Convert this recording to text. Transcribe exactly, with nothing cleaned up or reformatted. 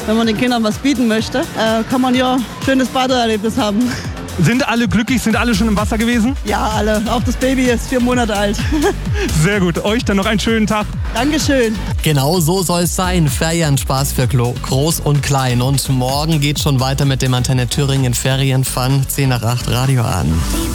wenn man den Kindern was bieten möchte, äh, kann man ja ein schönes Badeerlebnis haben. Sind alle glücklich? Sind alle schon im Wasser gewesen? Ja, alle. Auch das Baby ist vier Monate alt. Sehr gut. Euch dann noch einen schönen Tag. Dankeschön. Genau so soll es sein. Ferienspaß für Klo- Groß und Klein. Und morgen geht schon weiter mit dem Antenne Thüringen Ferienfun. zehn nach acht Radio an.